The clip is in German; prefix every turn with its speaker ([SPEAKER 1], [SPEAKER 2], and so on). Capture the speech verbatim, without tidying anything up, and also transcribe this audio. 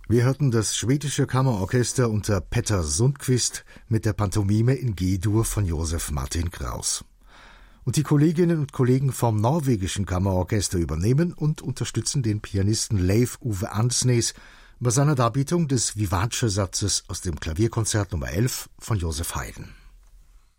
[SPEAKER 1] Wir hörten das schwedische Kammerorchester unter Petter Sundqvist mit der Pantomime in G-Dur von Josef Martin Kraus. Und die Kolleginnen und Kollegen vom norwegischen Kammerorchester übernehmen und unterstützen den Pianisten Leif Ove Andsnes bei seiner Darbietung des Vivace-Satzes aus dem Klavierkonzert Nummer elf von Joseph Haydn.